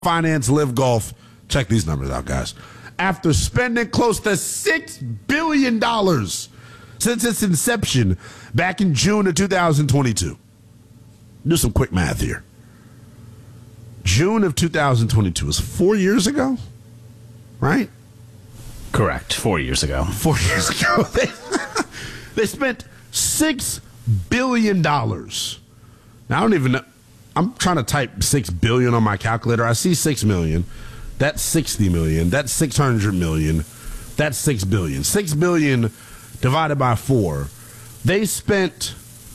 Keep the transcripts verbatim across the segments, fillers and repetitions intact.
Finance Live Golf. Check these numbers out, guys. After spending close to six billion dollars since its inception back in June of two thousand twenty-two. Do some quick math here. June of two thousand twenty-two is four years ago, right? Correct. Four years ago. Four years ago. They, they spent six billion dollars. Now, I don't even know. I'm trying to type six billion dollars on my calculator. I see six million dollars. That's sixty million dollars. That's six hundred million dollars. That's six billion dollars. six billion dollars divided by four. They spent,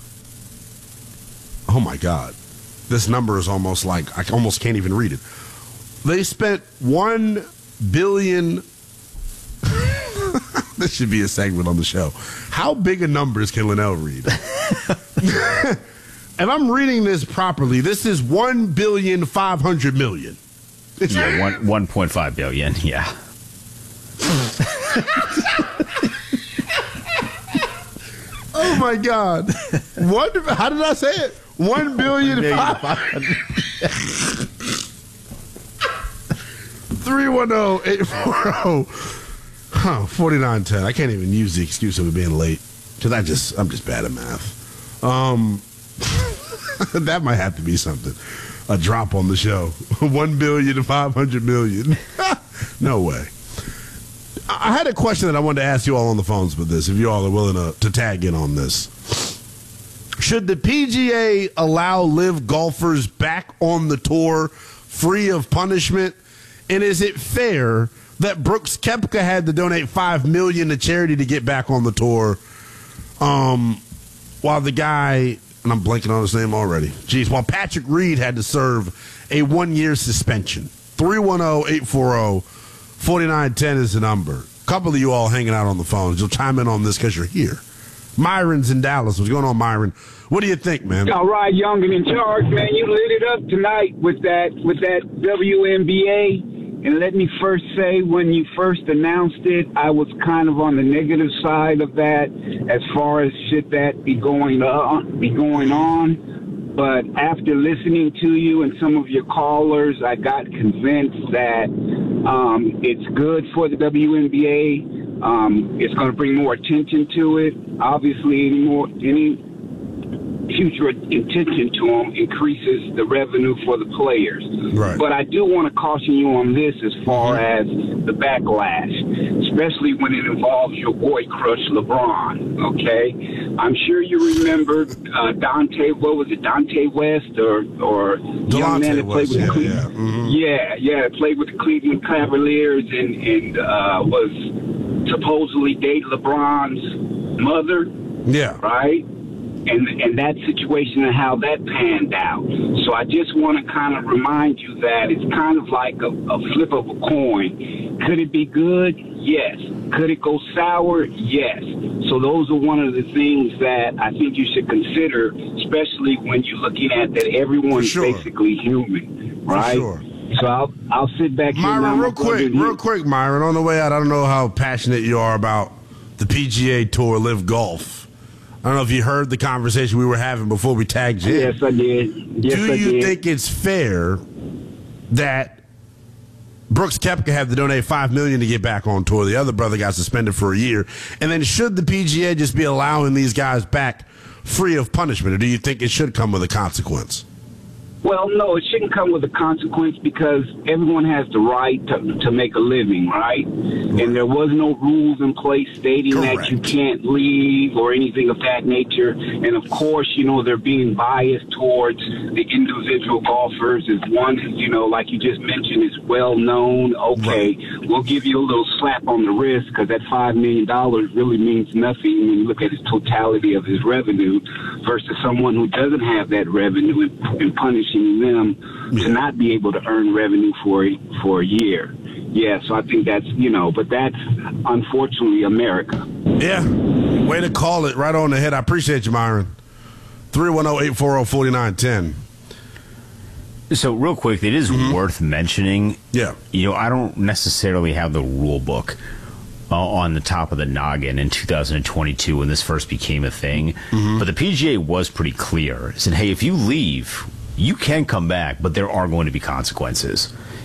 oh my God, this number is almost like, I almost can't even read it. They spent one billion dollars. This should be a segment on the show. How big a numbers can Linnell read? And I'm reading this properly. This is one billion five hundred million. Yeah, one one point five billion. Yeah. Oh my God! One. How did I say it? One billion five hundred. Three one zero eight four zero. Huh, forty-nine ten. I can't even use the excuse of it being late because I just I'm just bad at math. Um. That might have to be something. A drop on the show. One billion five hundred million. No way. I had a question that I wanted to ask you all on the phones with this, if you all are willing to, to tag in on this. Should the P G A allow live golfers back on the tour free of punishment? And is it fair that Brooks Koepka had to donate five million dollars to charity to get back on the tour, um, while the guy, and I'm blanking on his name already. Jeez, while Patrick Reed had to serve a one-year suspension. three one zero eight four zero four nine one zero is the number. A couple of you all hanging out on the phones. You'll chime in on this because you're here. Myron's in Dallas. What's going on, Myron? What do you think, man? All right, Young and in charge, man. You lit it up tonight with that with that W N B A. And let me first say, when you first announced it, I was kind of on the negative side of that as far as should that be going on, be going on. But after listening to you and some of your callers, I got convinced that um, it's good for the W N B A. Um, it's going to bring more attention to it. Obviously, any more any future attention to them increases the revenue for the players. Right. But I do want to caution you on this as far as the backlash, especially when it involves your boy crush LeBron, okay? I'm sure you remember uh, Dante, what was it, Dante West or, or young man that played with yeah, the Cleveland, yeah. Mm-hmm. yeah, yeah, played with the Cleveland Cavaliers and, and uh, was supposedly dating LeBron's mother, Yeah. right? And and that situation and how that panned out. So I just want to kind of remind you that it's kind of like a, a flip of a coin. Could it be good? Yes. Could it go sour? Yes. So those are one of the things that I think you should consider, especially when you're looking at that everyone's sure. basically human, right? For sure. So I'll I'll sit back here. Myron, real quick, real quick, Myron, on the way out, I don't know how passionate you are about the P G A Tour Live Golf. I don't know if you heard the conversation we were having before we tagged you. Yes, I did. Yes, Do I you did. think it's fair that Brooks Koepka had to donate five million dollars to get back on tour? The other brother got suspended for a year. And then should the P G A just be allowing these guys back free of punishment, or do you think it should come with a consequence? Well, no, it shouldn't come with a consequence because everyone has the right to, to make a living, right? right? And there was no rules in place stating Correct. that you can't leave or anything of that nature. And, of course, you know, they're being biased towards the individual golfers. As one, you know, like you just mentioned, is well-known. Okay, right. We'll give you a little slap on the wrist because that five million dollars really means nothing when you look at his totality of his revenue versus someone who doesn't have that revenue and, and punishing them yeah. to not be able to earn revenue for for a year. Yeah, so I think that's, you know, but that's unfortunately America. Yeah, way to call it right on the head. I appreciate you, Myron. three one zero eight four zero four nine one zero. So real quick, it is mm-hmm. worth mentioning. Yeah. You know, I don't necessarily have the rule book uh, on the top of the noggin in two thousand twenty-two when this first became a thing. Mm-hmm. But the P G A was pretty clear. It said, hey, if you leave you can come back, but there are going to be consequences.